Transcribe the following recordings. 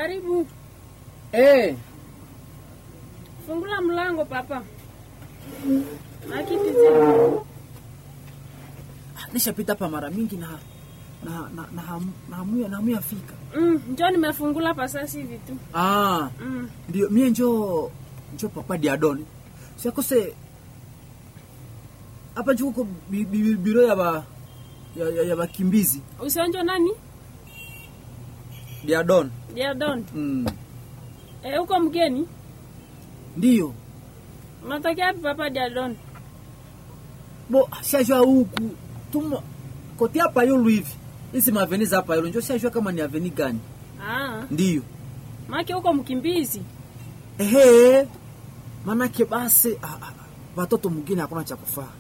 Karibu. Fungula mlango papa. Nakiti zile. Nishapita hapa mara mingi na hamu yafika. Njoo nimefungula pasa hivi tu. Ndio mie njoo papa Diadon. Siakose hapa juko biro ya bakimbizi. Usionjo nani? Diadon. Uko mgeni? Ndio. Unatokea wapi papa Diadon? Siajua huku. Tuma kote hapa yulu hivi. Hizi maveniza hapa yulu. Njoo siajua kama ni aveni gani. Ndio. Maki uko mkimbizi? Manake basi watoto mwingine hakuna cha kufaa.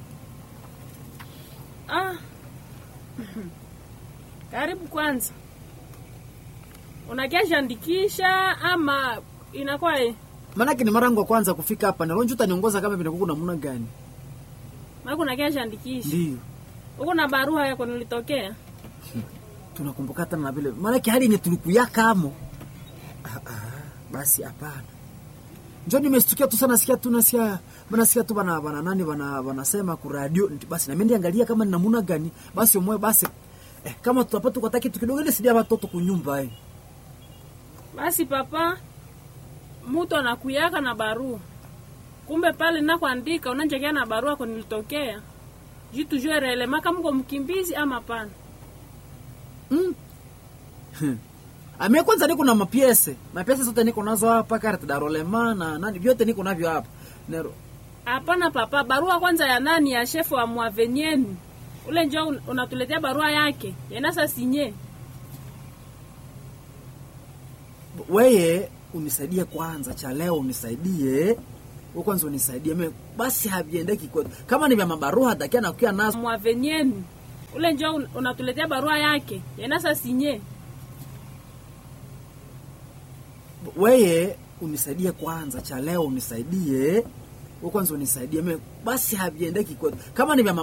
Karibu kwanza. Unakia jandikisha ama inakuwa Manake ni marangu wa kwanza kufika hapa. Na lonjo utaniongoza kama vinakuwa namna gani? Manake unakia jandikisha. Ndio. Uko na barua yako nilitokea? Tunakumbuka hata na vile. Manake hali ni tulikuyaka amo. Basi hapana. Njoo nimestukia tu sana sikia tu nasikia tu bana nani wanasema ku radio basi na mimi angalia kama ni namuna gani basi umoe basi kama tutapata kwa kitu kidogo ile sidia watoto kunyumba Basi papa mtu anakuyaka na barua. Kumbe pale ninakoandika unanjekea na barua kwa nilitokea. Jitu jua relema kama mko mkimbizi ama pana. Ame kwanza niko na mapiese zote niko nazo hapa carte d'arolema na nani vyote niko navyo hapa. Nero. Hapana papa, barua kwanza ya nani ya chef wa mwavenyeni. Ule njoo unatuletea barua yake. Yanasa sinye. Wewe unisaidie kwanza cha leo unisaidie. Wewe kwanza unisaidie mimi basi haviendeki kwetu. Kama ni vya mabarua hatakia na kukia nazo mwavenyeni. Ule njoo unatuletea barua yake. Yanasa sinye. Wewe unisaidie kwanza cha leo unisaidie. Wewe kwanza unisaidie mimi basi haviendeki kwetu. Kama ni vya